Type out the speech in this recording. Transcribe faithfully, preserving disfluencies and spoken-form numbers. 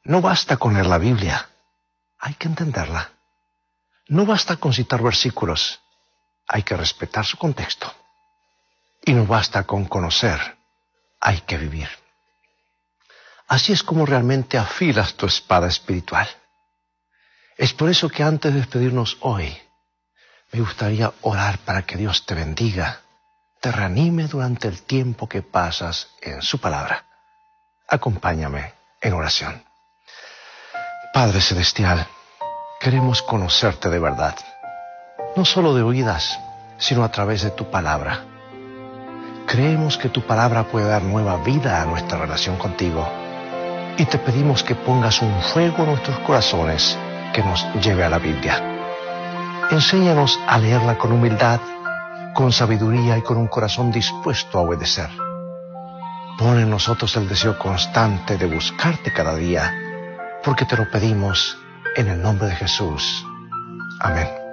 No basta con leer la Biblia, hay que entenderla. No basta con citar versículos, hay que respetar su contexto. Y no basta con conocer, hay que vivir. Así es como realmente afilas tu espada espiritual. Es por eso que antes de despedirnos hoy, me gustaría orar para que Dios te bendiga, te reanime durante el tiempo que pasas en su palabra. Acompáñame en oración. Padre Celestial, queremos conocerte de verdad, no solo de oídas, sino a través de tu palabra. Creemos que tu palabra puede dar nueva vida a nuestra relación contigo y te pedimos que pongas un fuego en nuestros corazones que nos lleve a la Biblia. Enséñanos a leerla con humildad, con sabiduría y con un corazón dispuesto a obedecer. Pon en nosotros el deseo constante de buscarte cada día, porque te lo pedimos en el nombre de Jesús. Amén.